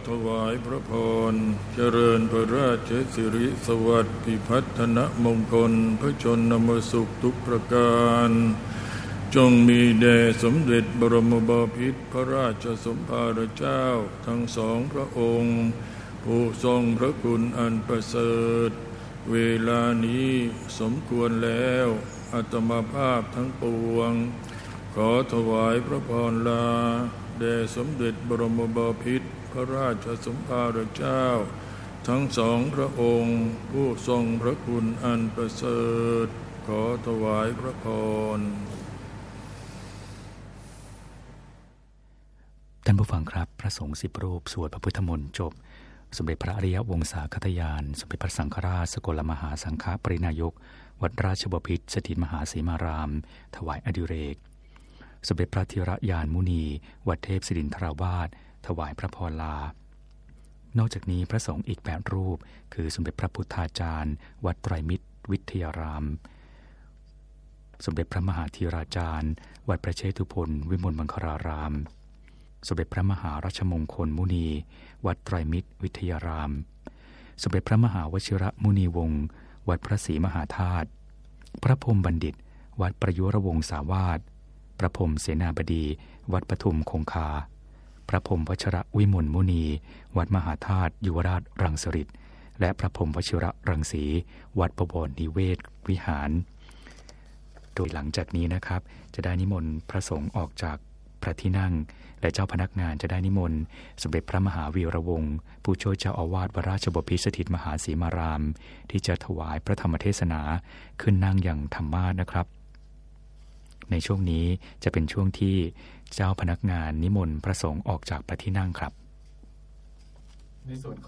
ถวายพระพรเจริญพระราชสิริสวัสดิ์พิพัฒนมงคลพระชนมสุขทุกประการจงมีแด่สมเด็จบรมบพิตรพระราชสมภารเจ้าทั้งสองพระองค์ผู้ทรงพระคุณอันประเสริฐเวลานี้สมควรแล้วอาตมาภาพทั้งปวงขอถวายพระพรลาแด่สมเด็จบรมบพิตรพระราชสมภารเจ้าทั้งสองพระองค์ผู้ทรงพระคุณอันประเสริฐขอถวายพระพรท่านผู้ฟังครับพระสงฆ์10 รูปสวดพระพุทธมนต์จบสมเด็จพระอริยวงศาคตยานสมเด็จพระสังฆราชสกลมหาสังฆปรินายกวัดราชบพิตรสถิตมหาสีมารามถวายอดิเรกสมเด็จพระธีรยานมุนีวัดเทพศิรินทราวาสถวายพระพรลานอกจากนี้พระสงฆ์อีก8 รูปคือสมเด็จพระพุทธาจารย์วัดไตรมิตรวิทยารามสมเด็จพระมหาธีราจารย์วัดพระเชตุพนวิมลมังคลารามสมเด็จพระมหารัชมงคลมุนีวัดไตรมิตรวิทยารามสมเด็จพระมหาวชิระมุนีวงศ์วัดพระศรีมหาธาตุพระพรหมบัณฑิตวัดประยุรวงศาวาสพระพรหมเสนาบดีวัดปทุมคงคาพระพรหมวชิระวิมลมุนีวัดมหาธาตุยุวราชรังสฤษฎ์และพระพรหมวชิระรังสีวัดบวรนิเวศวิหารโดยหลังจากนี้นะครับจะได้นิมนต์พระสงฆ์ออกจากพระที่นั่งและเจ้าพนักงานจะได้นิมนต์สมเด็จพระมหาวีระวงศ์ผู้ช่วยเจ้าอาวาสวัดราชบพิตรสถิตมหาสีมารามที่จะถวายพระธรรมเทศนาขึ้นนั่งอย่างธรรมาสนะครับในช่วงนี้จะเป็นช่วงที่เจ้าพนักงานนิมนต์พระสงฆ์ออกจากพระที่นั่งครับในส่วน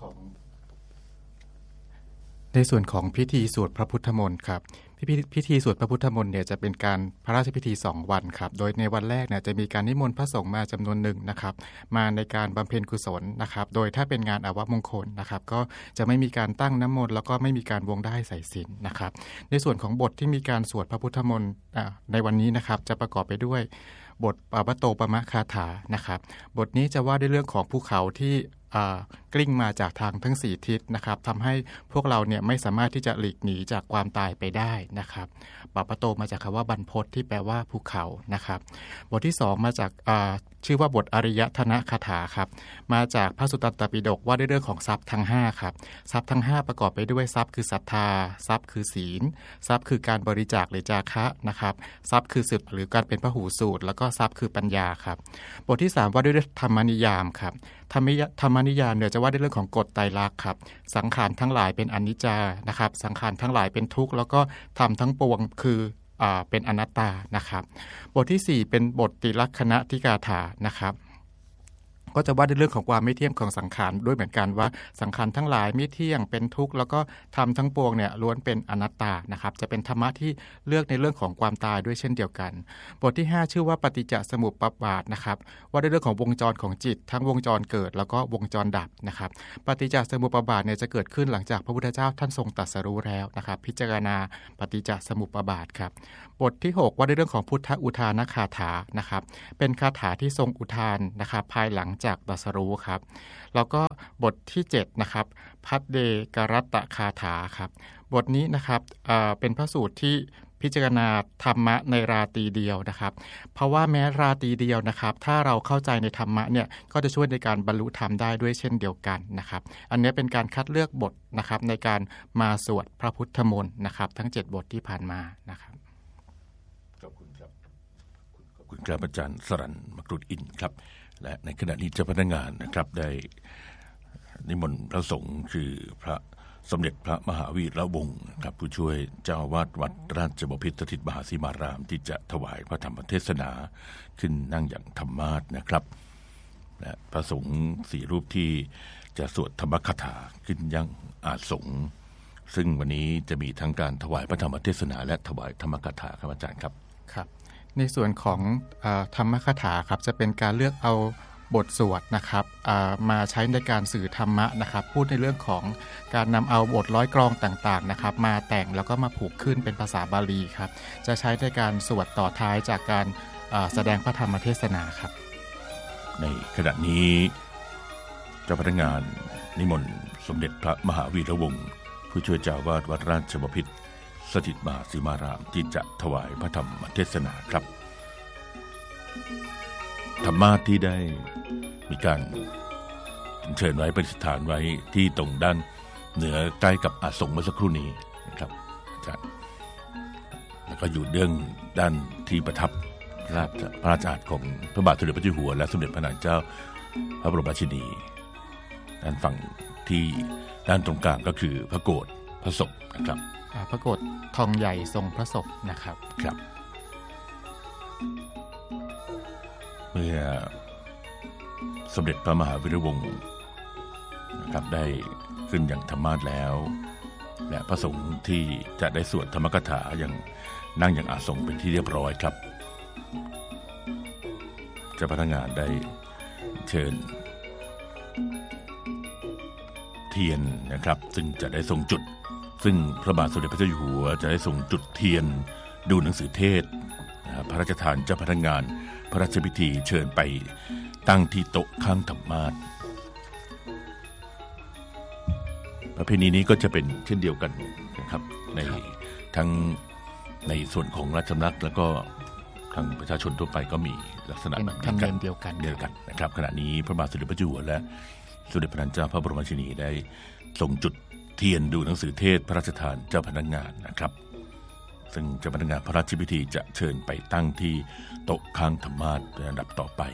ของพิธีสวดพระพุทธมนต์ครับพิธีสวดพระพุทธมนต์เนี่ยจะเป็นการพระราชพิธี2 วันครับโดยในวันแรกเนี่ยจะมีการนิมนต์พระสงฆ์มาจำนวนหนึ่งนะครับมาในการบำเพ็ญกุศลนะครับโดยถ้าเป็นงานอาวมงคลนะครับก็จะไม่มีการตั้งน้ำมนต์แล้วก็ไม่มีการวงได้ใส่ศีลนะครับในส่วนของบทที่มีการสวดพระพุทธมนต์ในวันนี้นะครับจะประกอบไปด้วยบทปโตปมะคาถานะครับบทนี้จะว่าด้วยเรื่องของภูเขาที่กลิ้งมาจากทางทั้ง4 ทิศนะครับทำให้พวกเราเนี่ยไม่สามารถที่จะหลีกหนีจากความตายไปได้นะครับปโตมาจากคำว่าบรรพตที่แปลว่าภูเขานะครับบทที่2มาจากชื่อว่าบทอริยธนคาถาครับมาจากพระสุตตันตปิฎกว่าด้วยเรื่องของทรัพย์ทั้ง5ครับทรัพย์ทั้ง5ประกอบไปด้วยทรัพย์คือศรัทธาทรัพย์คือศีลทรัพย์คือการบริจาคหรือจาคะนะครับทรัพย์คือสืบหรือการเป็นพหูสูตรแล้วก็ทรัพย์คือปัญญาครับบทที่3ว่าด้วยธรรมนิยามครับธรรมนิยามเนี่ยจะว่าด้วยเรื่องของกฎไตรลักษณ์ครับสังขารทั้งหลายเป็นอนิจจานะครับสังขารทั้งหลายเป็นทุกข์แล้วก็ธรรมทั้งปวงคือเป็นอนัตตานะครับบทที่4เป็นบทติลักขณทิกาถานะครับก็จะว่าในเรื่องของความไม่เที่ยงของสังขารด้วยเหมือนกันว่าสังขารทั้งหลายไม่เที่ยงเป็นทุกข์แล้วก็ธรรมทั้งปวงเนี่ยล้วนเป็นอนัตตานะครับจะเป็นธรรมะที่เลือกในเรื่องของความตายด้วยเช่นเดียวกันบทที่5ชื่อว่าปฏิจจสมุปบาทนะครับว่าในเรื่องของวงจรของจิตทั้งวงจรเกิดแล้วก็วงจรดับนะครับปฏิจจสมุปบาทเนี่ยจะเกิดขึ้นหลังจากพระพุทธเจ้าท่านทรงตรัสรู้แล้วนะครับพิจารณาปฏิจจสมุปบาทครับบทที่6ว่าในเรื่องของพุทธอุทานคาถานะครับเป็นคาถาที่ทรงอุทานนะครับภายหลังจากตรัสรู้ครับแล้วก็บทที่7นะครับพัดเดกรัตตคาถาครับบทนี้นะครับเป็นพระสูตรที่พิจารณาธรรมะในราตรีเดียวนะครับเพราะว่าแม้ราตรีเดียวนะครับถ้าเราเข้าใจในธรรมะเนี่ยก็จะช่วยในการบรรลุธรรมได้ด้วยเช่นเดียวกันนะครับอันนี้เป็นการคัดเลือกบทนะครับในการมาสวดพระพุทธมนต์นะครับทั้ง7บทที่ผ่านมานะครับขอบคุณครับขอบคุณครับอาจารย์สรัญมกรุฑอินทร์ครับและในขณะนี้เจ้าพนักงานนะครับได้นิมนต์พระสงฆ์คือพระสมเด็จพระมหาวีระวงศ์ครับผู้ช่วยเจ้าอาวาสวัดราชบพิตรสถิตมหาสีมารามที่จะถวายพระธรรมเทศนาขึ้นนั่งอย่างธรรมาสนะครับและพระสงฆ์4 รูปที่จะสวดธรรมคาถาขึ้นยังอาสงฆ์ซึ่งวันนี้จะมีทั้งการถวายพระธรรมเทศนาและถวายธรรมคาถาครับอาจารย์ครับครับในส่วนของธรรมคาถาครับจะเป็นการเลือกเอาบทสวดนะครับมาใช้ในการสื่อธรรมะนะครับพูดในเรื่องของการนำเอาบทร้อยกลองต่างๆนะครับมาแต่งแล้วก็มาผูกขึ้นเป็นภาษาบาลีครับจะใช้ในการสวดต่อท้ายจากการแสดงพระธรรมเทศนาครับในขณะนี้เจ้าพนักงานนิมนต์สมเด็จพระมหาวีระวงศ์ผู้ช่วยเจ้าวาดวัดราชบพิตรสถิตมหาสีมารามที่จะถวายพระธรรมเทศนาครับธรรมาสที่ได้มีการเชิญไว้ประดิษฐานไว้ที่ตรงด้านเหนือใกล้กับอาสงฆ์เมื่อสักครู่นี้นะครับอาจารย์แล้วก็อยู่เรื่องด้านที่ประทับพระราชอาณาของพระบาทสมเด็จพระเจ้าอยู่หัวและสมเด็จพระนางเจ้าพระบรมราชินีด้านฝั่งที่ด้านตรงกลางก็คือพระโกฐพระศพนะครับพระโกฐทองใหญ่ทรงพระศพนะครับครับเมื่อสมเด็จพระมหาวีระวงศ์นะครับได้ขึ้นอย่างธรรมาสแล้วและพระสงฆ์ที่จะได้สวดธรรมกถาอย่างนั่งอย่างอาสงเป็นที่เรียบร้อยครับเจ้าพนักงานได้เชิญเทียนนะครับซึ่งจะได้ทรงจุดซึ่งพระบาทสมเด็จพระเจ้าอยู่หัวจะได้ทรงจุดเทียนดูหนังสือเทศพระราชทานเจ้าพนักงานพระราชพิธีเชิญไปตั้งที่โต๊ะข้างธรรมาสประเพณีนี้ก็จะเป็นเช่นเดียวกันนะครับในทั้งในส่วนของราชสำนักแล้วก็ทางประชาชนทั่วไปก็มีลักษณะแบบเดียวกันนะครับขณะนี้พระบาทสมเด็จพระเจ้าอยู่หัวและสมเด็จพระนางเจ้าพระบรมราชินีได้ทรงจุดเทียนดูหนังสือเทศพระราชทานเจ้าพนักงานนะครับซึ่งเจ้าพนักงานพระราชพิธีจะเชิญไปตั้งที่โต๊ะข้างธรรมาสเป็นอันดับต่อไป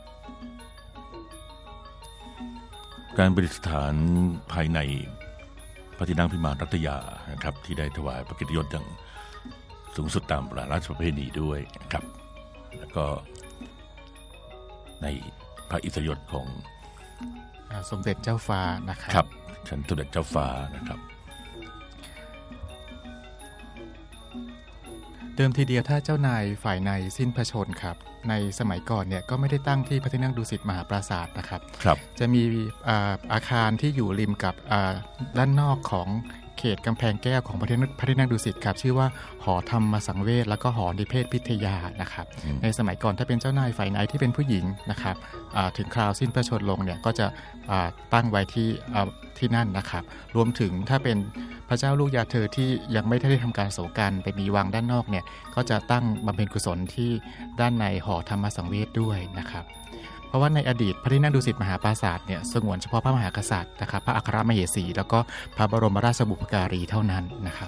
การประดิษฐานภายในพระที่นั่งพิมานรัตยานะครับที่ได้ถวายพระเกียรติยศอย่างสูงสุดตามราชประเพณีด้วยนะครับแล้วก็ในพระอิสริยศของสมเด็จเจ้าฟ้านะครับชั้นสมเด็จเจ้าฟ้านะครับเดิมทีเดียวถ้าเจ้านายฝ่ายในสิ้นพระชนม์ครับในสมัยก่อนเนี่ยก็ไม่ได้ตั้งที่พระที่นั่งดุสิตมหาปราสาทนะครับจะมีอาคารที่อยู่ริมกับด้านนอกของเขตกำแพงแก้วของพระที่นั่งดุสิตครับชื่อว่าหอธรรมสังเวชแล้วก็หอนิเพศพิทยานะครับในสมัยก่อนถ้าเป็นเจ้านายฝ่ายในที่เป็นผู้หญิงนะครับถึงคราวสิ้นพระชนม์ลงเนี่ยก็จะตั้งไว้ที่นั่นนะครับรวมถึงถ้าเป็นพระเจ้าลูกยาเธอที่ยังไม่ได้ทำการโศกไปมีวังด้านนอกเนี่ยก็จะตั้งบำเพ็ญกุศลที่ด้านในหอธรรมสังเวชด้วยนะครับเพราะว่าในอดีตพระที่นั่งดุสิตมหาปราสาทเนี่ยสงวนเฉพาะพระมหากษัตริย์นะครับพระอัครมเหสีแล้วก็พระบรมราชบุพการีเท่านั้นนะครับ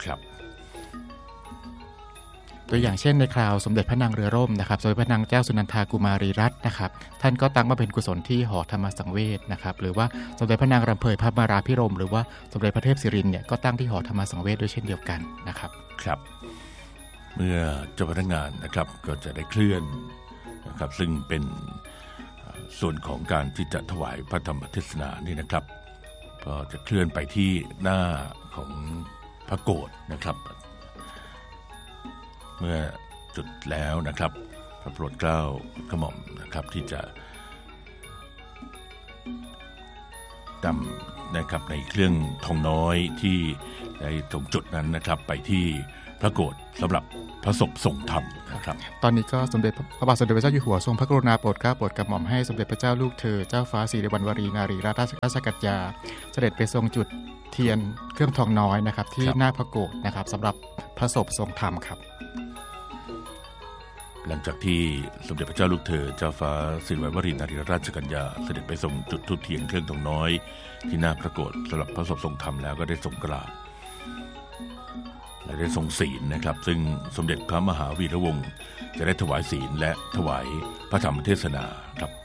ตัวอย่างเช่นในคราวสมเด็จพระนางเรือร่มนะครับสมเด็จพระนางเจ้าสุนันทากุมารีรัตน์นะครับท่านก็ตั้งมาเป็นกุศลที่หอธรรมสังเวชนะครับหรือว่าสมเด็จพระนางรำเพยพระมาราภิรมย์หรือว่าสมเด็จพระเทพศิรินทร์เนี่ยก็ตั้งที่หอธรรมสังเวชด้วยเช่นเดียวกันนะครับเมื่อเจ้าพนักงานนะครับก็จะได้เคลื่อนนะครับซึ่งเป็นส่วนของการที่จะถวายพระธรรมเทศนานี่นะครับก็จะเคลื่อนไปที่หน้าของพระโกฐนะครับเมื่อจุดแล้วนะครับพระโปรดเกล้ากระหม่อมนะครับที่จะนำนะครับในเครื่องทองน้อยที่ได้ตรงจุดนั้นนะครับไปที่พระโกฐสำหรับพระศพทรงธรรมนะครับตอนนี้ก็สมเด็จพระบาทสมเด็จพระเจ้าอยู่หัวทรงพระกรุณาโปรดเกล้าโปรดกระหม่อมให้สมเด็จพระเจ้าลูกเธอเจ้าฟ้าสิริวัณวรีนารีราชกัญญาเสด็จไปทรงจุดเทียนเครื่องทองน้อยนะครับที่หน้าพระโกฐนะครับสำหรับพระศพทรงธรรมครับหลังจากที่สมเด็จพระเจ้าลูกเธอเจ้าฟ้าสิริวัณวรีนารีราชกัญญาเสด็จไปทรงจุดธูปเทียนเครื่องทองน้อยที่หน้าพระโกฐสำหรับพระศพทรงธรรมแล้วก็ได้ทรงกราบและได้ทรงศีลนะครับซึ่งสมเด็จพระมหาวีระวงศ์จะได้ถวายศีลและถวายพระธรรมเทศนาครับ